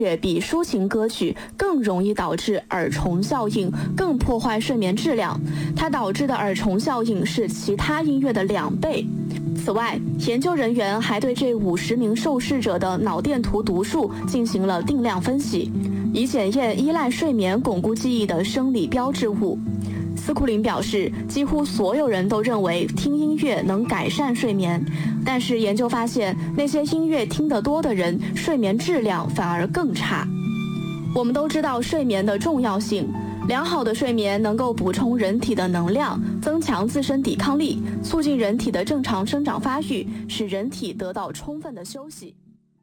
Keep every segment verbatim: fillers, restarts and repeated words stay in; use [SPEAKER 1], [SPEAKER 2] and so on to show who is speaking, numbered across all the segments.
[SPEAKER 1] 乐比抒情歌曲更容易导致耳虫效应，更破坏睡眠质量。它导致的耳虫效应是其他音乐的两倍。此外，研究人员还对这五十名受试者的脑电图读数进行了定量分析，以检验依赖睡眠巩固记忆的生理标志物。斯库林表示，几乎所有人都认为听音乐能改善睡眠，但是研究发现，那些音乐听得多的人，睡眠质量反而更差。我们都知道睡眠的重要性，良好的睡眠能够补充人体的能量，增强自身抵抗力，促进人体的正常生长发育，使人体得到充分的休息。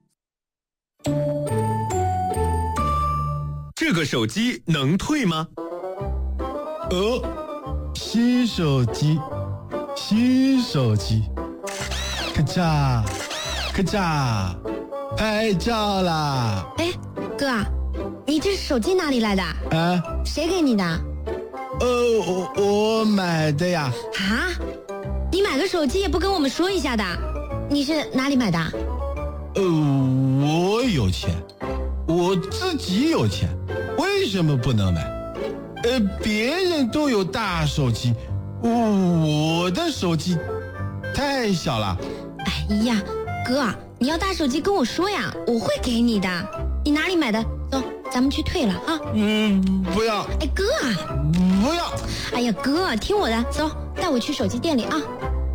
[SPEAKER 2] 这个手机能退吗？
[SPEAKER 3] 哦，新手机，新手机，咔嚓，咔嚓，拍照啦！
[SPEAKER 4] 哎，哥，你这手机哪里来的？
[SPEAKER 3] 啊？
[SPEAKER 4] 谁给你的？
[SPEAKER 3] 呃，我我买的呀。
[SPEAKER 4] 啊？你买个手机也不跟我们说一下的？你是哪里买的？
[SPEAKER 3] 呃，我有钱，我自己有钱，为什么不能买？呃，别人都有大手机，我的手机太小了。
[SPEAKER 4] 哎呀，哥，你要大手机跟我说呀，我会给你的。你哪里买的？走，咱们去退了啊。
[SPEAKER 3] 嗯，不要。
[SPEAKER 4] 哎，哥啊，
[SPEAKER 3] 不要。
[SPEAKER 4] 哎呀，哥，听我的，走，带我去手机店里啊。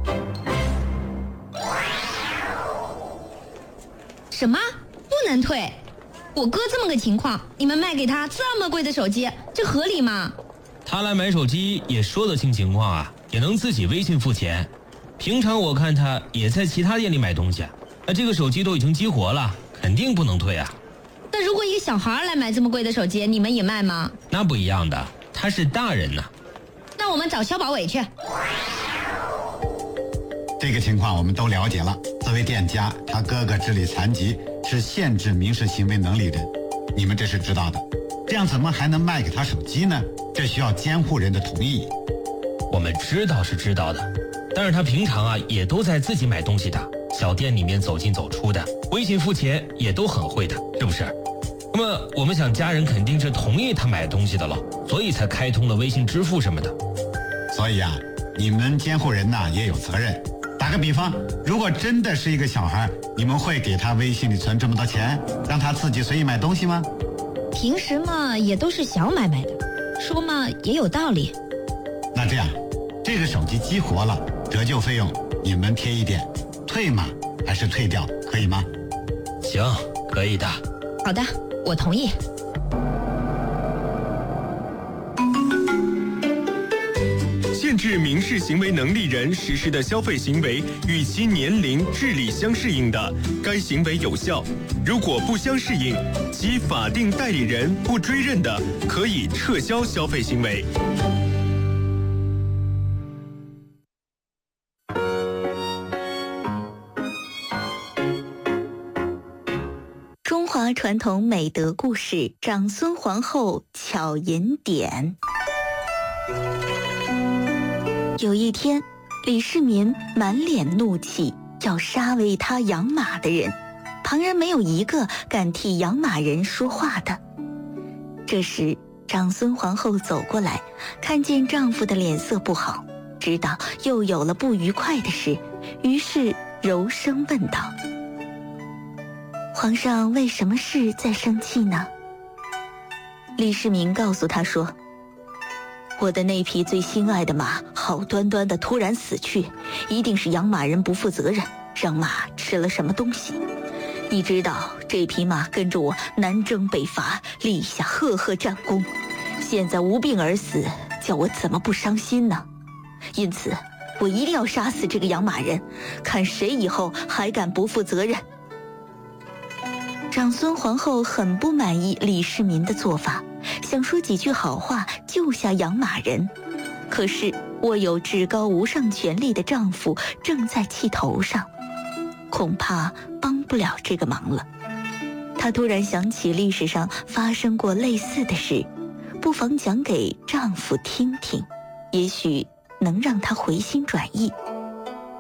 [SPEAKER 4] 什么？不能退？我哥这么个情况，你们卖给他这么贵的手机，这合理吗？
[SPEAKER 5] 他来买手机也说得清情况啊，也能自己微信付钱。平常我看他也在其他店里买东西，那这个手机都已经激活了，肯定不能退啊。
[SPEAKER 4] 那如果一个小孩来买这么贵的手机，你们也卖吗？
[SPEAKER 5] 那不一样的，他是大人呢。
[SPEAKER 4] 那我们找消保委去。
[SPEAKER 6] 这个情况我们都了解了。作为店家，他哥哥智力残疾，是限制民事行为能力人，你们这是知道的。这样怎么还能卖给他手机呢？这需要监护人的同意。
[SPEAKER 5] 我们知道是知道的，但是他平常啊也都在自己买东西的，小店里面走进走出的，微信付钱也都很会的，是不是？那么我们想家人肯定是同意他买东西的了，所以才开通了微信支付什么的。
[SPEAKER 6] 所以啊，你们监护人呐也有责任。打个比方，如果真的是一个小孩，你们会给他微信里存这么多钱，让他自己随意买东西吗？
[SPEAKER 4] 平时嘛也都是小买卖的，说嘛也有道理。
[SPEAKER 6] 那这样，这个手机激活了，折旧费用你们贴一点，退吗？还是退掉，可以吗？
[SPEAKER 5] 行，可以的。
[SPEAKER 4] 好的，我同意。
[SPEAKER 2] 限制民事行为能力人实施的消费行为与其年龄、智力相适应的，该行为有效；如果不相适应，其法定代理人不追认的，可以撤销消费行为。
[SPEAKER 7] 中华传统美德故事：长孙皇后巧银典。有一天，李世民满脸怒气，要杀为他养马的人，旁人没有一个敢替养马人说话的。这时，长孙皇后走过来，看见丈夫的脸色不好，知道又有了不愉快的事，于是柔声问道：“皇上为什么事在生气呢？”李世民告诉他说：“我的那匹最心爱的马好端端的突然死去，一定是养马人不负责任，让马吃了什么东西。你知道这匹马跟着我南征北伐，立下赫赫战功，现在无病而死，叫我怎么不伤心呢？因此我一定要杀死这个养马人，看谁以后还敢不负责任。”长孙皇后很不满意李世民的做法，想说几句好话救下养马人，可是握有至高无上权力的丈夫正在气头上，恐怕帮不了这个忙了。她突然想起历史上发生过类似的事，不妨讲给丈夫听听，也许能让他回心转意。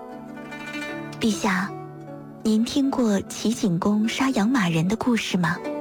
[SPEAKER 7] 陛下，您听过齐景公杀养马人的故事吗？